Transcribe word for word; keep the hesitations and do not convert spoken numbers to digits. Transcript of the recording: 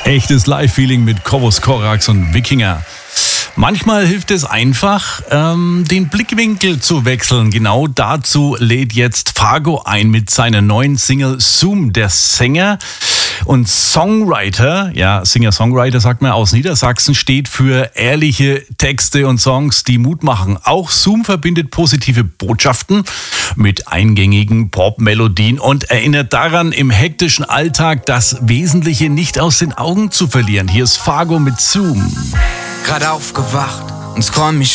Echtes Live-Feeling mit Kobus Korax und Wikinger. Manchmal hilft es einfach, ähm, den Blickwinkel zu wechseln. Genau dazu lädt jetzt Fargo ein mit seiner neuen Single Zoom. Der Sänger und Songwriter, ja, Singer-Songwriter sagt man aus Niedersachsen, steht für ehrliche Texte und Songs, die Mut machen. Auch Zoom verbindet positive Botschaften mit eingängigen Pop-Melodien und erinnert daran, im hektischen Alltag das Wesentliche nicht aus den Augen zu verlieren. Hier ist Fargo mit Zoom. Gerade aufgewacht und scroll mich